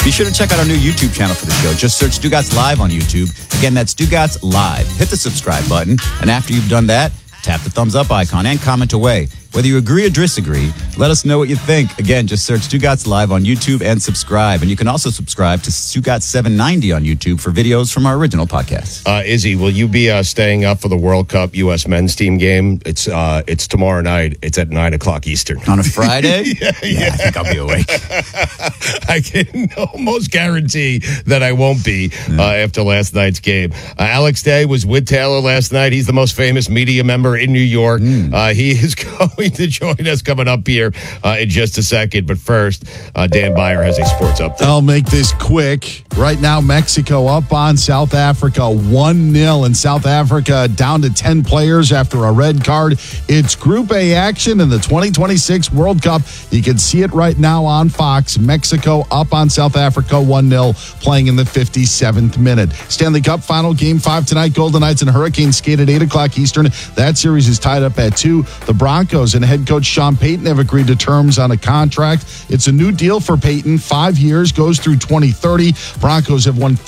Be sure to check out our new YouTube channel for the show. Just search Stugotz Live on YouTube. Again, that's Stugotz Live. Hit the subscribe button, and after you've done that, tap the thumbs up icon and comment away. Whether you agree or disagree, let us know what you think. Again, just search Stugotz Live on YouTube and subscribe. And you can also subscribe to Stugotz 790 on YouTube for videos from our original podcast. Izzy, will you be staying up for the World Cup U.S. men's team game? It's tomorrow night. It's at 9 o'clock Eastern. On a Friday? Yeah. I think I'll be awake. I can almost guarantee that I won't be after last night's game. Alex Day was with Taylor last night. He's the most famous media member in New York. He is going to join us coming up here in just a second. But first, Dan Beyer has a sports update. I'll make this quick. Right now, Mexico up on South Africa 1-0, and South Africa down to 10 players after a red card. It's Group A action in the 2026 World Cup. You can see it right now on Fox. Mexico up on South Africa 1-0, playing in the 57th minute. Stanley Cup final, Game 5 tonight. Golden Knights and Hurricanes skate at 8 o'clock Eastern. That series is tied up at 2. The Broncos and head coach Sean Payton have agreed to terms on a contract. It's a new deal for Payton. 5 years, goes through 2030. Broncos have won